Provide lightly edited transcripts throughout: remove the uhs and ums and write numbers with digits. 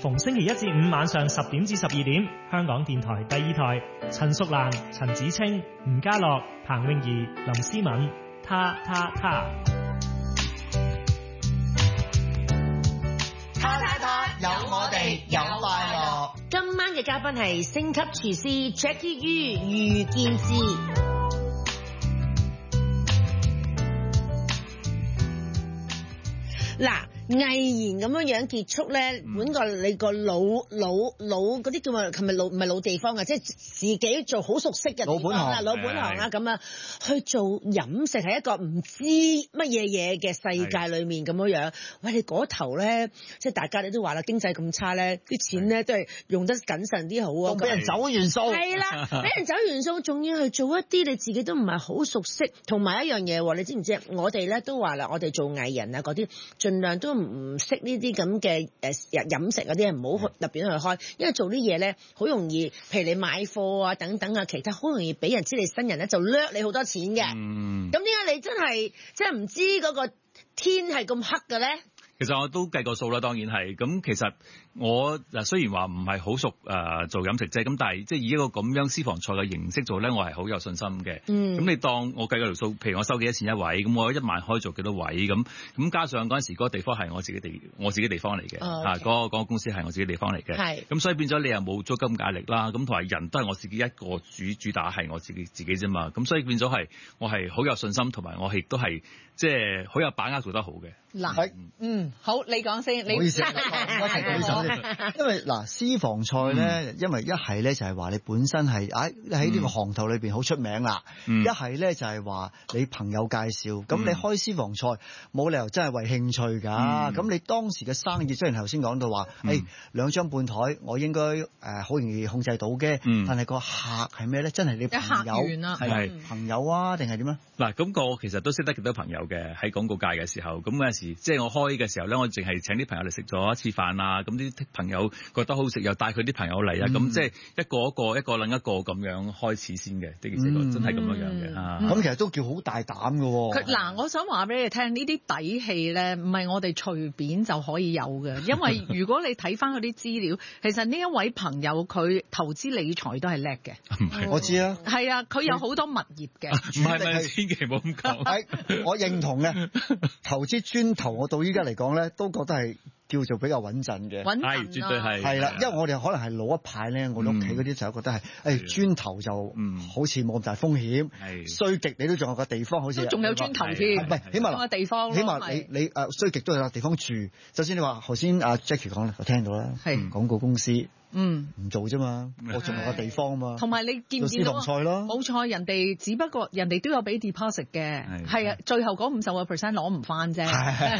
逢星期一至五晚上10點至12點，香港電台第2台，陳淑蘭、陳子清、吳家樂、彭詠儀、林思敏，他。 有我哋有快樂。 今晚嘅嘉賓係星級廚師 Jackie Yu 余健智。嗱，毅然咁樣結束咧，本個你個老嗰啲叫咩？係咪老唔係老地方啊？即係自己做好熟悉嘅地方啦，老本行啦咁啊，去做飲食係一個唔知乜嘢嘅世界裏面咁樣。喂，你嗰頭咧，即係大家都話啦，經濟咁差咧，啲錢咧都係用得謹慎啲好啊。 俾人走完數。 係啦，俾人走完數，仲要去做一啲你自己都唔係好熟悉，同埋一樣嘢，你知唔知？我哋咧都話啦，我哋做藝人啊嗰啲，盡量都唔識呢啲咁嘅飲食嗰啲，唔好特別去開，因為做啲嘢咧好容易，譬如你買貨啊等等啊，其他好容易俾人知你新人咧就掠你好多錢嘅。咁點解你真係唔知嗰個天係咁黑嘅咧？ 其實我都計過數啦，當然係。咁其實我雖然話唔係好熟做飲食啫，咁但係即係以一個咁樣私房菜嘅形式做咧，我係好有信心嘅。咁你當我計嗰條數，譬如我收幾多錢一位，咁我一晚可以做幾多位咁加上嗰陣時嗰個地方係我自己地方嚟嘅，嗰個公司係我自己地方嚟嘅。咁所以變咗你又冇租金壓力啦，咁同埋人都係我自己一個主打係我自己啫嘛。咁所以變咗係我係好有信心，同埋我亦都係即係好有把握做得好嘅。 嗱，好，你講先，你唔好意思，我一齊舉手先。因為私房菜咧，因為一係咧就係話你本身係喺呢個行頭裏邊好出名啦，一係咧就係話你朋友介紹，咁你開私房菜冇理由真係為興趣㗎。咁你當時嘅生意雖然頭先講到話，兩張半台我應該好容易控制到嘅，但係個客係咩咧？真係你朋友係朋友啊，定係點啊？ 嗱，咁我其實都識得幾多朋友嘅喺廣告界嘅時候，咁嗰陣時即係我開嘅時候咧，我淨係請啲朋友嚟食咗一次飯啊，咁啲朋友覺得好食，又帶佢啲朋友嚟啊，咁即係一個撚一個咁樣開始先嘅，呢件事真係咁樣嘅咁其實都叫好大膽嘅喎。 嗱，我想話俾你聽，呢啲底氣咧，唔係我哋隨便就可以有嘅，因為如果你睇翻嗰啲資料，其實呢一位朋友佢投資理財都係叻嘅。 我知啊。係啊，佢有好多物業嘅。 唔係，千祈唔好咁講。 我認同嘅，投資磚頭，我到依家嚟講咧，都覺得係叫做比較穩陣嘅。 穩陣係，絕對係。 係啦，因為我哋可能係老一派咧，我屋企嗰啲就覺得係，磚頭就好似冇咁大風險，衰極你都仲有個地方，好似仲有磚頭添， 唔係起碼個地方， 起碼你衰極都有地方住。就算你話頭先阿 Jackie 講啦，我聽到啦，廣告公司。唔做啫嘛，我仲有個地方啊嘛。同埋你見唔見到？做私房菜咯。冇錯，人哋只不過人哋都有俾 deposit 嘅，係啊，最後嗰50% 攞唔翻啫。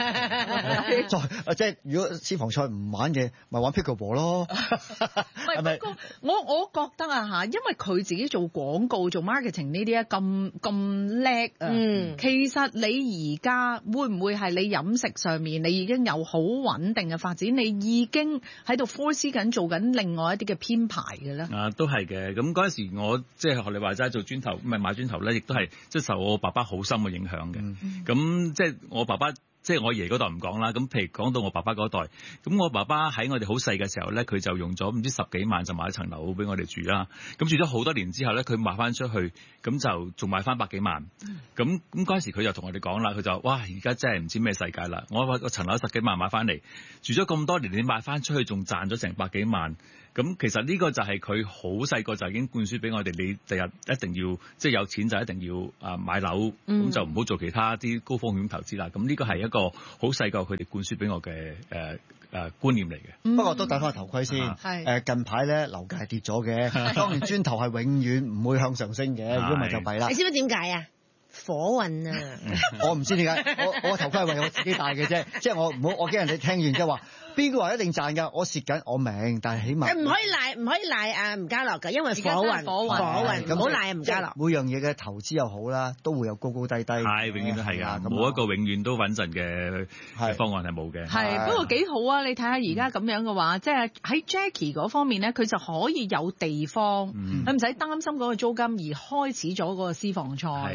即係如果私房菜唔玩嘅，咪玩 pickleball 咯。係咪？我覺得啊，因為佢自己做廣告做 marketing 呢啲咁叻啊。其實你而家會唔會係你飲食上面你已經有好穩定嘅發展？你已經喺度 force 緊做緊另外一啲嘅編排嘅咧， 都係嘅。咁嗰陣時我即係學你話齋做磚頭，唔係買磚頭咧，亦都係即係受我爸爸好深嘅影響嘅。咁即係我爸爸。即係我爺嗰代唔講啦，咁譬如講到我爸爸嗰代，咁我爸爸喺我哋好細嘅時候咧，佢就用咗唔知10幾萬就買一層樓俾我哋住啦。咁住咗好多年之後咧，佢賣翻出去，咁就仲賣翻100幾萬。咁嗰陣時佢就同我哋講啦，佢就哇而家真係唔知咩世界啦！我話個層樓10幾萬買翻嚟，住咗咁多年，你賣翻出去仲賺咗成100幾萬。咁其實呢個就係佢好細個就已經灌輸俾我哋，你第日一定要即係有錢就一定要買樓，咁就唔好做其他啲高風險投資啦。咁呢個係一個好細個佢哋灌輸俾我嘅觀念嚟嘅。不過都戴翻個頭盔先。近排咧樓價係跌咗嘅，當然磚頭係永遠唔會向上升嘅，如果唔係就弊啦。你知唔知點解啊？火運啊！我唔知點解，我個頭盔係為我自己戴嘅啫，即係我驚人哋聽完之後話。邊個話一定賺㗎？我蝕緊，我明，但係起碼唔可以賴啊吳家樂㗎，因為火運，唔好賴吳家樂。每樣嘢嘅投資又好啦，都會有高高低低。係，永遠都係㗎，冇一個永遠都穩陣嘅方案係冇嘅。係，不過幾好啊！你睇下而家咁樣嘅話，即係喺 Jackie 嗰方面咧，佢就可以有地方，佢唔使擔心嗰個租金而開始咗嗰個私房菜，係嘛？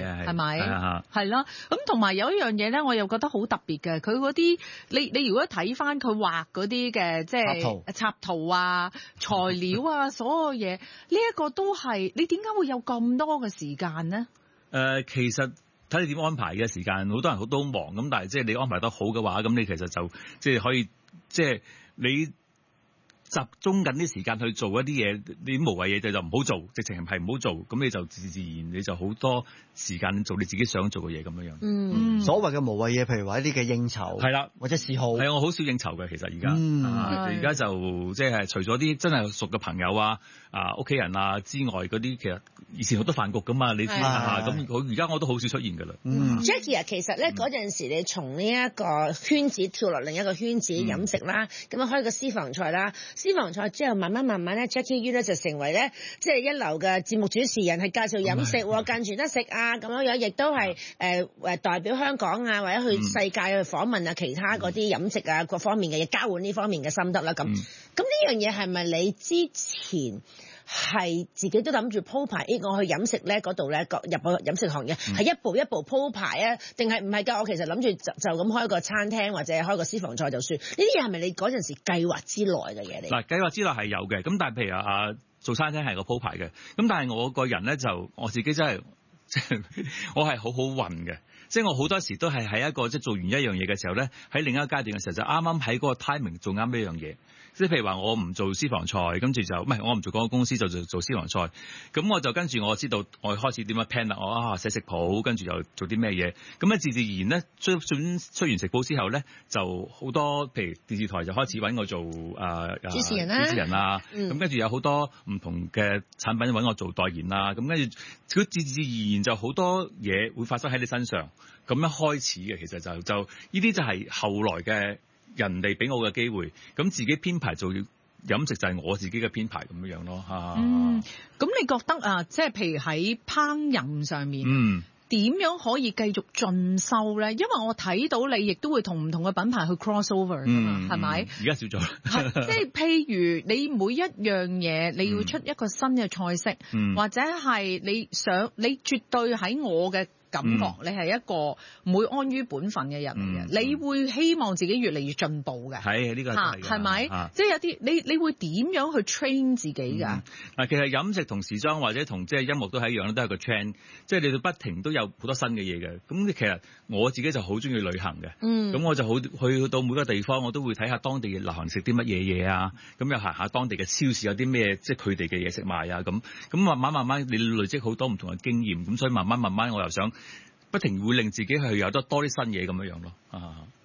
咪？係啦，咁同埋有一樣嘢咧，我又覺得好特別嘅，佢嗰啲你如果睇翻佢畫嗰啲嘅即係插圖啊、材料啊，所有嘢呢一個都係你點解會有咁多嘅時間呢？ 其實睇你點安排嘅時間，好多人都好忙咁，但係即係你安排得好嘅話，咁你其實就即係可以即係你集中緊啲時間去做一啲嘢，你無謂嘢就唔好做，直情係唔好做，咁你就自然你就好多時間做你自己想做嘅嘢咁樣樣。 所謂嘅無謂嘢，譬如話一啲嘅應酬， 係啦， 或者嗜好， 係我好少應酬嘅，其實而家就即係除咗啲真係熟嘅朋友啊、屋企人啊之外，嗰啲其實以前好多飯局噶嘛，你知下咁而家我都好少出現㗎啦。 Jackie 啊，其實咧嗰陣時你從呢一個圈子跳落另一個圈子飲食啦，咁開個私房菜啦。私房菜之後慢慢咧 Jackie U 咧就成為咧即係一流嘅節目主持人，係介紹飲食喎，間住得食啊咁樣樣，亦都係代表香港啊或者去世界去訪問啊其他嗰啲飲食啊各方面嘅嘢，交換呢方面嘅心得啦咁。咁呢樣嘢係咪你之前係自己都諗住鋪排？我去飲食咧嗰度咧入個飲食行業係一步一步鋪排啊？定係唔係㗎？我其實諗住就咁開個餐廳或者開個私房菜就算。呢啲嘢係咪你嗰陣時計劃之內嘅嘢嚟？ 嗱，計劃之內係有嘅。咁但係譬如做餐廳係個鋪排嘅。咁但係我個人咧就我自己真係即係我係好運嘅。即係我好多時都係喺一個即係做完一樣嘢嘅時候咧，喺另一個階段嘅時候就啱啱喺嗰個 timing 做啱呢樣嘢。即係譬如話我唔做私房菜，跟住就唔係我唔做嗰個公司就做私房菜，咁我就跟住我知道我開始點樣 plan 啦，我寫食譜，跟住又做啲咩嘢，咁咧自然咧出完食譜之後咧，就好多譬如電視台就開始揾我做主持人啦，咁跟住有好多唔同嘅產品揾我做代言啦，咁跟住佢自然就好多嘢會發生喺你身上，咁樣開始嘅其實就呢啲就係後來嘅。人哋俾我嘅機會，咁自己編排做飲食就係我自己嘅編排咁樣咯嚇。 咁你覺得即係譬如喺烹飪上面，點樣可以繼續進修咧？因為我睇到你亦都會同唔同嘅品牌去 cross over 㗎嘛，係咪？而家少咗啦。 即係譬如你每一樣嘢，你要出一個新嘅菜式，或者係你絕對喺我嘅感覺你係一個唔會安於本分嘅人嚟嘅，你會希望自己越嚟越進步嘅。 係呢個係咪？即係有啲你會點樣去 train 自己㗎？ 其實飲食同時裝或者同即係音樂都係一樣，都係個 trend，即係你哋不停都有好多新嘅嘢嘅。咁其實我自己就好中意旅行嘅，咁我就好去到每個地方我都會睇下當地流行食啲乜嘢嘢啊，咁又行下當地嘅超市有啲咩即係佢哋嘅嘢食賣啊，咁慢慢你累積好多唔同嘅經驗，咁所以慢慢我又想不停會令自己去有得多啲新嘢咁樣咯。